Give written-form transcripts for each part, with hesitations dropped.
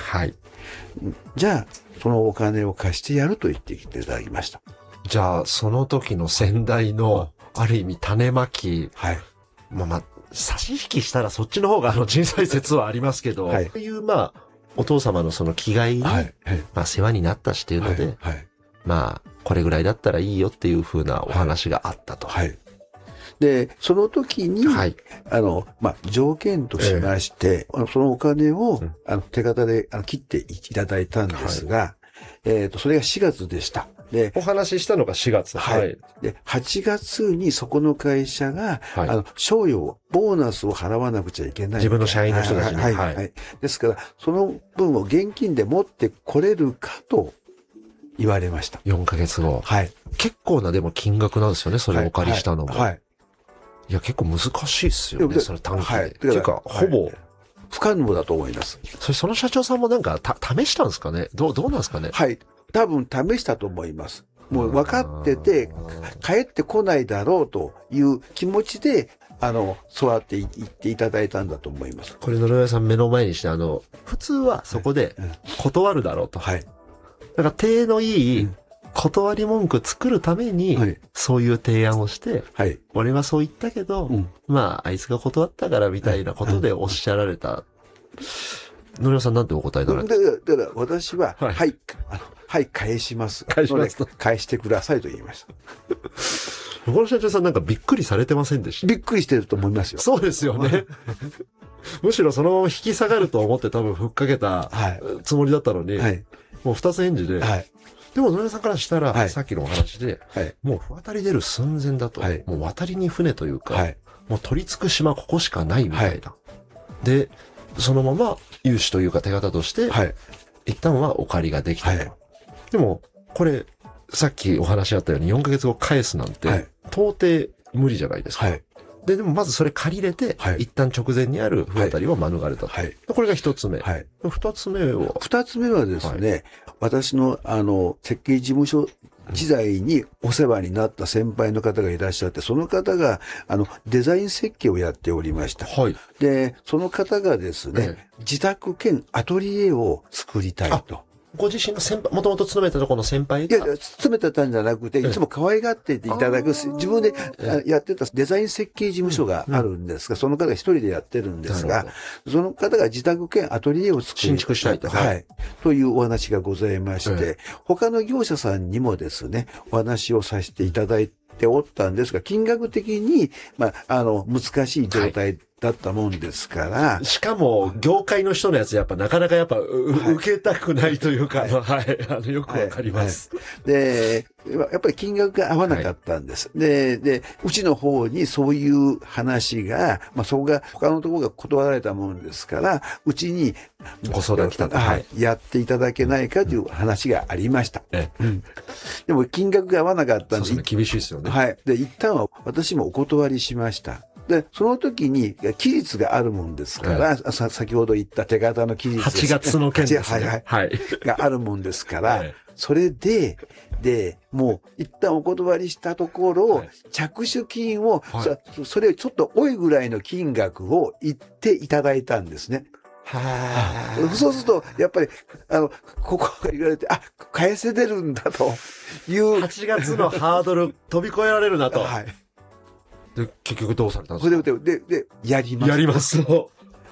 はい。 じゃあ、そのお金を貸してやると言ってきていただきました。 じゃあ、その時の先代の、ある意味種まき。 はい。 差し引きしたらそっちの方が小さい説はありますけど、 はい。 という、お父様のその気概に、世話になったしっていうので、これぐらいだったらいいよっていう風なお話があったと。 はい。で、その時に、条件としまして、そのお金を、手形で切っていただいたんですが、それが4月でした。で、 お話ししたのが4月。 はい。で、8月にそこの会社が、賞与、ボーナスを払わなくちゃいけない。 自分の社員の人たちに。 はい。ですから、その分を現金で持ってこれるかと言われました。 4ヶ月後。はい。結構なでも金額なんですよね、それをお借りしたのも。はい。いや、結構難しいですよね、それ短期で。っていうか、ほぼ。 不可能だと思います。 その社長さんもなんか、試したんですかね？どうなんですかね？ はい。多分試したと思います。もう分かってて、帰ってこないだろうという気持ちで、そうやって言っていただいたんだと思います。 これ、野々さん目の前にして、普通はそこで断るだろうと。はい。だから、体のいい断り文句作るために、そういう提案をして、はい。俺はそう言ったけど、あいつが断ったからみたいなことでおっしゃられた。野々さんなんてお答えになられた？ だから私は、はい、返します。返してくださいと言いました。 この社長さんなんかびっくりされてませんでした？ びっくりしてると思いますよ。 そうですよね。むしろそのまま引き下がると思って多分ふっかけたつもりだったのに、もう二つ返事で、でも野々さんからしたら、さっきのお話で、もう渡り出る寸前だと、もう渡りに船というか、もう取り付く島ここしかないみたいな。で、そのまま融資というか手形として、一旦はお借りができたと。でも、これ、さっきお話あったように4ヶ月後返すなんて、到底無理じゃないですか。でもまずそれ借りれて、一旦直前にある不当たりを免れたと。これが一つ目。二つ目はですね、私の設計事務所時代にお世話になった先輩の方がいらっしゃって、その方がデザイン設計をやっておりました。で、その方がですね、自宅兼アトリエを作りたいと。 ご自身の先輩、もともと勤めたところの先輩が？ いや、勤めてたんじゃなくて、いつも可愛がっていただく、自分でやってたデザイン設計事務所があるんですが、その方が一人でやってるんですが、その方が自宅兼アトリエを新築したいと。 はい。というお話がございまして、他の業者さんにもですね、お話をさせていただいておったんですが、金額的に、難しい状態だったもんですから。 しかも、業界の人のやつ、なかなか受けたくないというか、よくわかります。 で、やっぱり金額が合わなかったんです。で、うちの方にそういう話が、そこが他のところが断られたもんですから、うちにご相談来たと。 やっていただけないかという話がありました。でも金額が合わなかったんで。 厳しいですよね。 はい。で、一旦は私もお断りしました。で、その時に、期日があるもんですから、先ほど言った手形の期日です。 8月の件ですね。 があるもんですから、それで、もう、一旦お断りしたところ、着手金を、それをちょっと多いぐらいの金額を言っていただいたんですね。そうすると、やっぱり、ここが言われて、返せてるんだという。 8月のハードル飛び越えられるなと。で、結局どうされたんですか？ で、やります。 やりますと。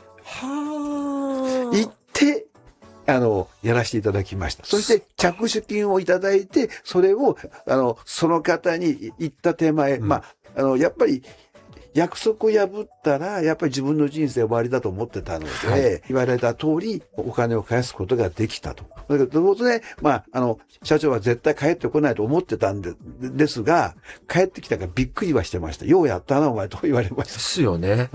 言って、やらせていただきました。そして、着手金をいただいて、それを、その方に言った手前、やっぱり、約束を破ったら、やっぱり自分の人生終わりだと思ってたので、言われた通り、お金を返すことができたと。だけど、ということで、社長は絶対帰ってこないと思ってたんですが、帰ってきたからびっくりはしてました。ようやったな、お前と言われました。 ですよね。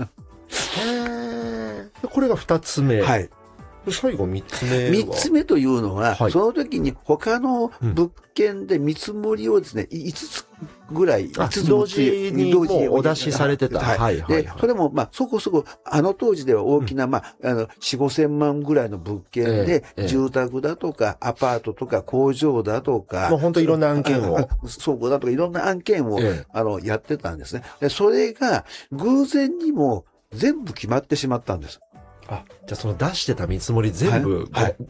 これが2つ目。はい。最後3つ目は 3つ目というのは、その時に他の物件で見積もりをですね、5つぐらい、5つ同時にお出しされてた。 で、それも、そこそこ、当時では大きな、4、5千万ぐらいの物件で、住宅だとか、アパートとか、工場だとか、 もう本当いろんな案件を。 倉庫だとか、いろんな案件を、やってたんですね。で、それが、偶然にも全部決まってしまったんです。 じゃあその出してた見積もり全部、